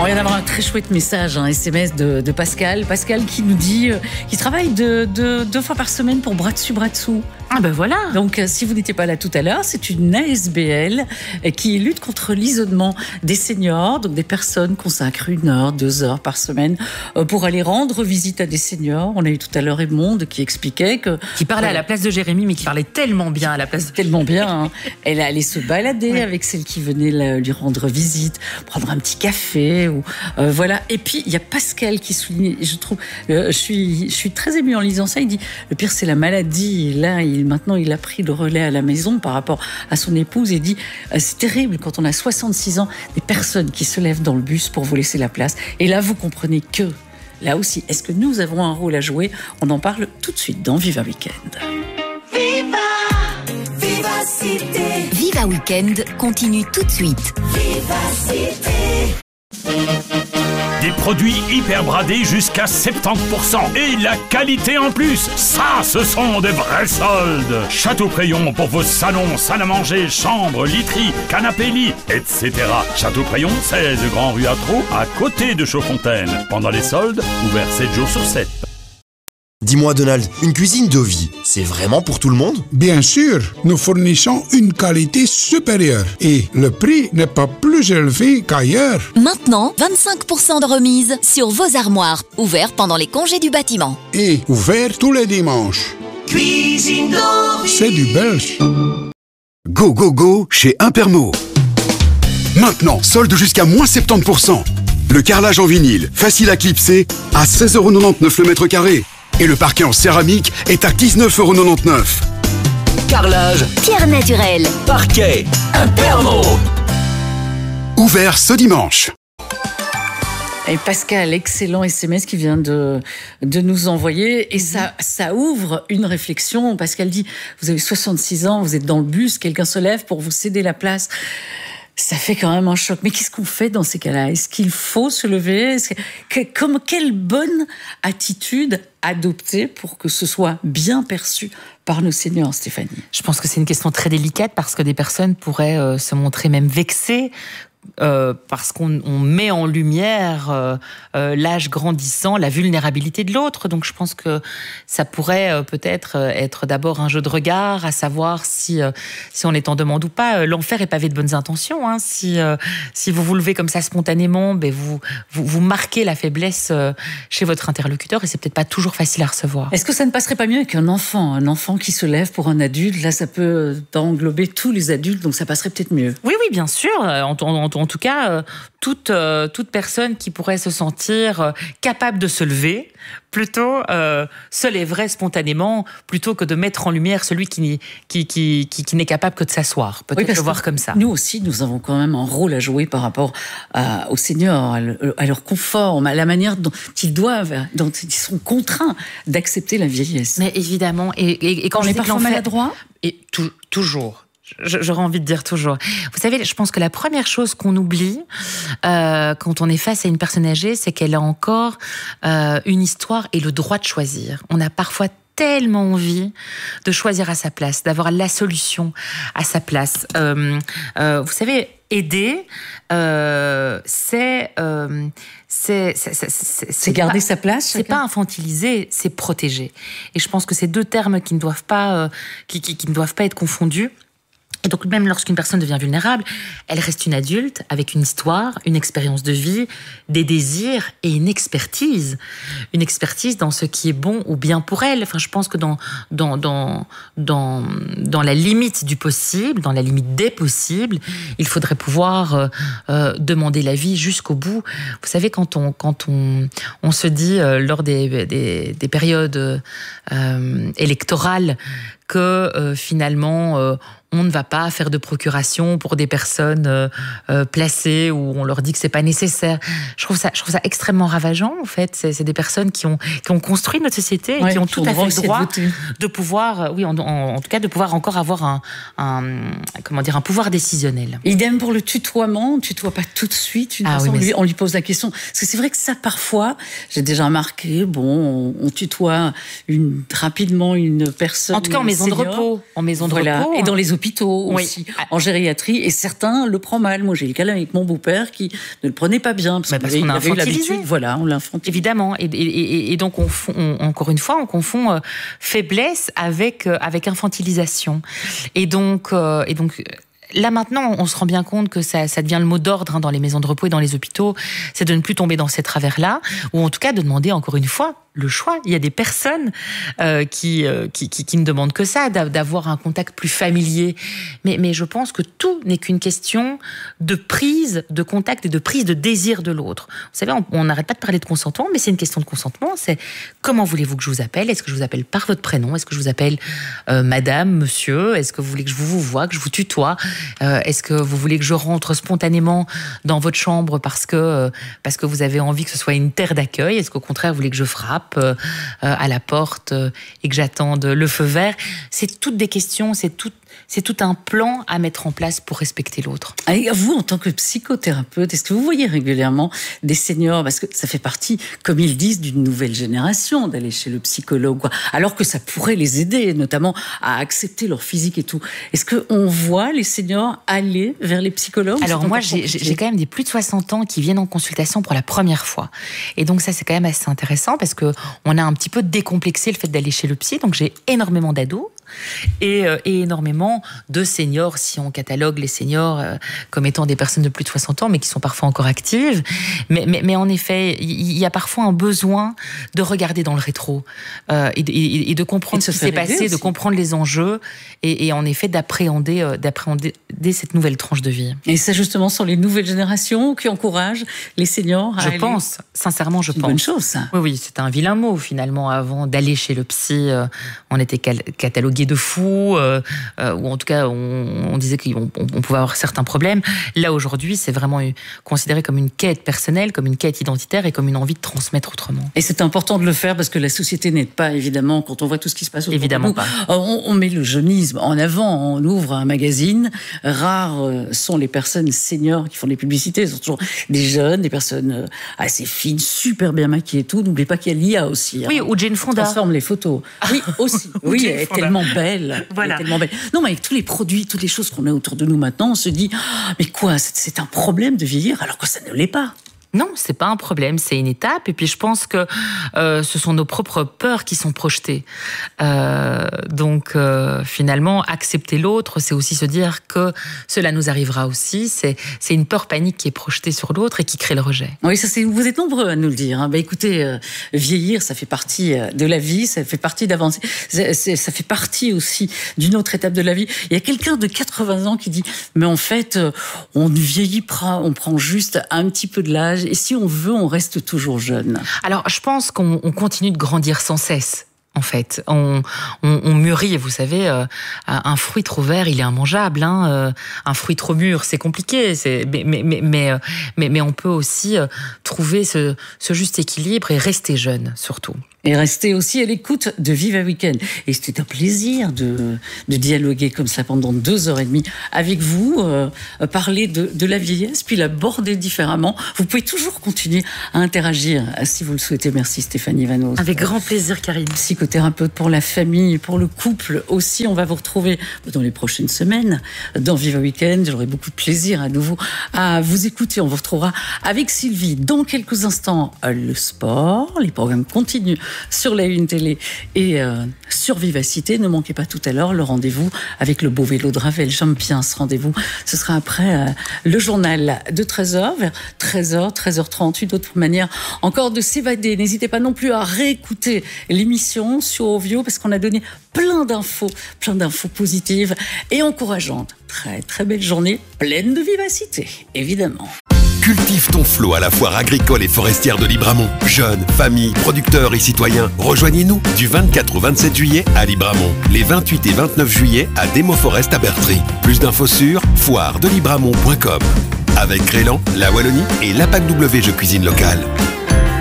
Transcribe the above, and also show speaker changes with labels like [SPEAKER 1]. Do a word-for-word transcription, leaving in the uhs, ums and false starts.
[SPEAKER 1] On vient d'avoir un très chouette message, un S M S de, de Pascal. Pascal qui nous dit euh, qu'il travaille de, de, deux fois par semaine pour bras dessus, bras dessous.
[SPEAKER 2] Ah ben voilà.
[SPEAKER 1] Donc euh, si vous n'étiez pas là tout à l'heure, c'est une A S B L euh, qui lutte contre l'isolement des seniors, donc des personnes consacrent une heure, deux heures par semaine euh, pour aller rendre visite à des seniors. On a eu tout à l'heure Raymonde qui expliquait que...
[SPEAKER 2] Qui parlait euh, à la place de Jérémy, mais qui parlait tellement bien à la place de...
[SPEAKER 1] Tellement bien. Hein. Elle allait se balader ouais. avec celle qui venait la, lui rendre visite, prendre un petit café. Ou, euh, voilà. Et puis il y a Pascal qui souligne, je trouve, euh, je, suis, je suis très émue en lisant ça, il dit, le pire c'est la maladie. Et là, il maintenant, il a pris le relais à la maison par rapport à son épouse et dit euh, c'est terrible quand on a soixante-six ans, des personnes qui se lèvent dans le bus pour vous laisser la place. Et là, vous comprenez que, là aussi, est-ce que nous avons un rôle à jouer? On en parle tout de suite dans Viva Weekend.
[SPEAKER 3] Viva, Viva Cité.
[SPEAKER 4] Viva Weekend continue tout de suite.
[SPEAKER 3] Viva Cité.
[SPEAKER 5] Des produits hyper bradés jusqu'à soixante-dix pour cent. Et la qualité en plus. Ça, ce sont des vrais soldes. Château-Crayon pour vos salons, salles à manger, chambres, literies, canapés lits, et cetera. Château-Crayon, seize Grand Rue Atro, à côté de Chaudfontaine. Pendant les soldes, ouvert sept jours sur sept.
[SPEAKER 6] Dis-moi Donald, une cuisine Dovi, c'est vraiment pour tout le monde?
[SPEAKER 7] Bien sûr, nous fournissons une qualité supérieure et le prix n'est pas plus élevé qu'ailleurs.
[SPEAKER 4] Maintenant, vingt-cinq pour cent de remise sur vos armoires, ouvert pendant les congés du bâtiment.
[SPEAKER 7] Et ouvert tous les dimanches.
[SPEAKER 3] Cuisine Dovi.
[SPEAKER 7] C'est du belge.
[SPEAKER 8] Go, go, go chez Impermo. Maintenant, solde jusqu'à moins soixante-dix pour cent. Le carrelage en vinyle, facile à clipser, à seize euros quatre-vingt-dix-neuf le mètre carré. Et le parquet en céramique est à dix-neuf euros quatre-vingt-dix-neuf.
[SPEAKER 9] Carrelage,
[SPEAKER 4] pierre naturelle,
[SPEAKER 9] parquet, Impermo.
[SPEAKER 8] Ouvert ce dimanche.
[SPEAKER 1] Et Pascal, excellent S M S qui vient de, de nous envoyer. Et ça, ça ouvre une réflexion. Pascal dit, vous avez soixante-six ans, vous êtes dans le bus, quelqu'un se lève pour vous céder la place. Ça fait quand même un choc. Mais qu'est-ce qu'on fait dans ces cas-là? Est-ce qu'il faut se lever? Est-ce que, comme, quelle bonne attitude adopter pour que ce soit bien perçu par nos seniors, Stéphanie?
[SPEAKER 2] Je pense que c'est une question très délicate parce que des personnes pourraient euh, se montrer même vexées Euh, parce qu'on on met en lumière euh, euh, l'âge grandissant, la vulnérabilité de l'autre. Donc je pense que ça pourrait euh, peut-être être d'abord un jeu de regard, à savoir si, euh, si on est en demande ou pas. L'enfer est pavé de bonnes intentions. Hein. Si, euh, si vous vous levez comme ça spontanément, ben vous, vous, vous marquez la faiblesse euh, chez votre interlocuteur et c'est peut-être pas toujours facile à recevoir.
[SPEAKER 1] Est-ce que ça ne passerait pas mieux avec un enfant? Un enfant qui se lève pour un adulte, là ça peut englober tous les adultes, donc ça passerait peut-être mieux.
[SPEAKER 2] Oui, oui, bien sûr. En, en, en tout cas, euh, toute, euh, toute personne qui pourrait se sentir euh, capable de se lever, plutôt euh, se lèverait spontanément, plutôt que de mettre en lumière celui qui, qui, qui, qui, qui n'est capable que de s'asseoir. Peut-être
[SPEAKER 1] oui,
[SPEAKER 2] le voir comme ça.
[SPEAKER 1] Nous aussi, nous avons quand même un rôle à jouer par rapport à, aux seniors, à, le, à leur confort, à la manière dont ils doivent, dont ils sont contraints d'accepter la vieillesse.
[SPEAKER 2] Mais évidemment, et, et, et quand
[SPEAKER 1] on
[SPEAKER 2] je
[SPEAKER 1] est parfois maladroit,
[SPEAKER 2] et tout, toujours. J'aurais envie de dire toujours. Vous savez, je pense que la première chose qu'on oublie euh, quand on est face à une personne âgée, c'est qu'elle a encore euh, une histoire et le droit de choisir. On a parfois tellement envie de choisir à sa place, d'avoir la solution à sa place. Euh, euh, vous savez, aider, euh, c'est... Euh, C'est, c'est, c'est, c'est,
[SPEAKER 1] c'est garder
[SPEAKER 2] pas,
[SPEAKER 1] sa place.
[SPEAKER 2] C'est pas infantiliser, c'est protéger. Et je pense que c'est deux termes qui ne doivent pas, euh, qui, qui, qui ne doivent pas être confondus. Et donc même lorsqu'une personne devient vulnérable, elle reste une adulte avec une histoire, une expérience de vie, des désirs et une expertise. Une expertise dans ce qui est bon ou bien pour elle. Enfin, je pense que dans, dans, dans, dans, dans la limite du possible, dans la limite des possibles, il faudrait pouvoir euh, euh, demander l'avis jusqu'au bout. Vous savez, quand on, quand on, on se dit euh, lors des, des, des périodes euh, électorales que euh, finalement euh, on ne va pas faire de procuration pour des personnes euh, euh, placées où on leur dit que c'est pas nécessaire. Je trouve ça, je trouve ça extrêmement ravageant en fait. C'est, c'est des personnes qui ont qui ont construit notre société et
[SPEAKER 1] ouais,
[SPEAKER 2] qui ont tout à fait le droit
[SPEAKER 1] de,
[SPEAKER 2] de pouvoir, oui, en, en, en tout cas de pouvoir encore avoir un, un comment dire un pouvoir décisionnel.
[SPEAKER 1] Idem pour le tutoiement. On tutoie pas tout de suite une
[SPEAKER 2] ah,
[SPEAKER 1] personne.
[SPEAKER 2] Oui,
[SPEAKER 1] on, lui, on lui pose la question. Parce que c'est vrai que ça parfois, j'ai déjà remarqué. Bon, on, on tutoie une rapidement une personne.
[SPEAKER 2] En tout cas en maison
[SPEAKER 1] senior.
[SPEAKER 2] de repos, en maison de
[SPEAKER 1] voilà.
[SPEAKER 2] repos.
[SPEAKER 1] Et dans les hôpitaux. hôpitaux
[SPEAKER 2] Oui.
[SPEAKER 1] aussi, en gériatrie, et certains le prennent mal. Moi, j'ai le cas là avec mon beau-père qui ne le prenait pas bien, parce,
[SPEAKER 2] Bah, parce
[SPEAKER 1] qu'il
[SPEAKER 2] qu'on a
[SPEAKER 1] avait eu
[SPEAKER 2] infantilisé.
[SPEAKER 1] l'habitude. Voilà, on l'a infantilisé.
[SPEAKER 2] Évidemment, et, et, et, et donc on, fond- on- encore une fois, on confond euh, faiblesse avec euh, avec infantilisation. Et donc euh, et donc. Là maintenant, on se rend bien compte que ça, ça devient le mot d'ordre hein, dans les maisons de repos et dans les hôpitaux, c'est de ne plus tomber dans ces travers-là, ou en tout cas de demander encore une fois le choix. Il y a des personnes euh, qui, euh, qui, qui, qui ne demandent que ça, d'a- d'avoir un contact plus familier. Mais, mais je pense que tout n'est qu'une question de prise de contact et de prise de désir de l'autre. Vous savez, on- on n'arrête pas de parler de consentement, mais c'est une question de consentement. C'est comment voulez-vous que je vous appelle? Est-ce que je vous appelle par votre prénom? Est-ce que je vous appelle euh, madame, monsieur? Est-ce que vous voulez que je vous, vous voie, que je vous tutoie? Euh, Est-ce que vous voulez que je rentre spontanément dans votre chambre parce que, euh, parce que vous avez envie que ce soit une terre d'accueil? Est-ce qu'au contraire, vous voulez que je frappe euh, euh, à la porte euh, et que j'attende le feu vert? C'est toutes des questions, c'est tout, c'est tout un plan à mettre en place pour respecter l'autre.
[SPEAKER 1] Et vous, en tant que psychothérapeute, est-ce que vous voyez régulièrement des seniors, parce que ça fait partie, comme ils disent, d'une nouvelle génération, d'aller chez le psychologue, quoi, alors que ça pourrait les aider, notamment à accepter leur physique et tout. Est-ce qu'on voit les seniors aller vers les psychologues?
[SPEAKER 2] Alors
[SPEAKER 1] C'est
[SPEAKER 2] moi,
[SPEAKER 1] encore
[SPEAKER 2] j'ai
[SPEAKER 1] compliqué.
[SPEAKER 2] j'ai quand même des plus de soixante ans qui viennent en consultation pour la première fois. Et donc ça, c'est quand même assez intéressant parce que on a un petit peu décomplexé le fait d'aller chez le psy. Donc j'ai énormément d'ados et, euh, et énormément de seniors, si on catalogue les seniors euh, comme étant des personnes de plus de soixante ans, mais qui sont parfois encore actives. Mais, mais, mais en effet, il y a parfois un besoin de regarder dans le rétro euh, et, de, et, et de comprendre
[SPEAKER 1] Et de
[SPEAKER 2] ce
[SPEAKER 1] se
[SPEAKER 2] qui s'est
[SPEAKER 1] faire aider
[SPEAKER 2] passé, de
[SPEAKER 1] aussi.
[SPEAKER 2] comprendre les enjeux et, et en effet d'appréhender, euh, d'appréhender cette nouvelle tranche de vie.
[SPEAKER 1] Et ça, justement, sont les nouvelles générations qui encouragent les seniors à
[SPEAKER 2] Je
[SPEAKER 1] aller-
[SPEAKER 2] pense, sincèrement, je
[SPEAKER 1] C'est une
[SPEAKER 2] pense.
[SPEAKER 1] bonne chose, ça.
[SPEAKER 2] Oui, oui, c'est un vilain mot finalement. Avant d'aller chez le psy, euh, on était cal- catalogué de fous, euh, euh, ou en tout cas, on, on disait qu'on on- on pouvait avoir certains problèmes. Là, aujourd'hui, c'est vraiment eu- considéré comme une quête personnelle, comme une quête identitaire et comme une envie de transmettre autrement.
[SPEAKER 1] Et c'est important de le faire parce que la société n'aide pas, évidemment, quand on voit tout ce qui se passe autour
[SPEAKER 2] Évidemment
[SPEAKER 1] de nous.
[SPEAKER 2] pas.
[SPEAKER 1] On, on met le jeunisme en avant, on ouvre un magazine. Rares euh, sont les personnes seniors qui font des publicités. Ce sont toujours des jeunes, des personnes euh, assez fines, super bien maquillées et tout. N'oubliez pas qu'il y a l'I A aussi.
[SPEAKER 2] Oui,
[SPEAKER 1] hein.
[SPEAKER 2] ou Jane
[SPEAKER 1] On
[SPEAKER 2] Fonda.
[SPEAKER 1] transforme les photos. Oui, aussi.
[SPEAKER 2] Ou
[SPEAKER 1] Oui,
[SPEAKER 2] Jane
[SPEAKER 1] elle est
[SPEAKER 2] Fonda.
[SPEAKER 1] tellement belle.
[SPEAKER 2] Voilà.
[SPEAKER 1] Elle est tellement belle. Non, mais avec tous les produits, toutes les choses qu'on a autour de nous maintenant, on se dit, ah, mais quoi, c'est c'est un problème de vieillir alors que ça ne l'est pas.
[SPEAKER 2] Non, c'est pas un problème, c'est une étape. Et puis je pense que euh, ce sont nos propres peurs qui sont projetées. Euh, donc euh, finalement, accepter l'autre, c'est aussi se dire que cela nous arrivera aussi. C'est c'est une peur panique qui est projetée sur l'autre et qui crée le rejet.
[SPEAKER 1] Oui, ça c'est. Vous êtes nombreux à nous le dire. Hein. Bah, écoutez, euh, vieillir, ça fait partie euh, de la vie, ça fait partie d'avancer. C'est- c'est- Ça fait partie aussi d'une autre étape de la vie. Il y a quelqu'un de quatre-vingts ans qui dit, mais en fait, euh, on ne vieillit pas, on prend juste un petit peu de l'âge. Et si on veut, on reste toujours jeune.
[SPEAKER 2] Alors, je pense qu'on on continue de grandir sans cesse. En fait, on, on, on mûrit, vous savez, euh, un fruit trop vert, il est immangeable. Hein, euh, un fruit trop mûr, c'est compliqué. C'est, mais, mais, mais, mais, euh, mais, mais on peut aussi euh, trouver ce, ce juste équilibre et rester jeune, surtout.
[SPEAKER 1] Et rester aussi à l'écoute de Viva Weekend. Et c'était un plaisir de, de dialoguer comme ça pendant deux heures et demie avec vous, euh, parler de, de la vieillesse, puis l'aborder différemment. Vous pouvez toujours continuer à interagir si vous le souhaitez. Merci Stéphanie Vanos.
[SPEAKER 2] Avec grand plaisir, Karine.
[SPEAKER 1] Psychothérapeute pour la famille, pour le couple aussi. On va vous retrouver dans les prochaines semaines dans Viva Weekend. J'aurai beaucoup de plaisir à nouveau à vous écouter. On vous retrouvera avec Sylvie dans quelques instants. Le sport, les programmes continuent sur la Une Télé et euh, sur Vivacité. Ne manquez pas tout à l'heure le rendez-vous avec le beau vélo de Ravel. J'aime bien ce rendez-vous. Ce sera après euh, le journal de treize heures, vers treize heures, treize heures trente, une autre manière encore de s'évader. N'hésitez pas non plus à réécouter l'émission sur Ovio parce qu'on a donné plein d'infos, plein d'infos positives et encourageantes. Très très belle journée, pleine de vivacité, évidemment.
[SPEAKER 8] Cultive ton flot à la foire agricole et forestière de Libramont. Jeunes, familles, producteurs et citoyens, rejoignez-nous du vingt-quatre au vingt-sept juillet à Libramont, les vingt-huit et vingt-neuf juillet à Demo Forest à Bertry. Plus d'infos sur foire de libramont point com. Avec Crélan, la Wallonie et l'A P A C W Je Cuisine Locale.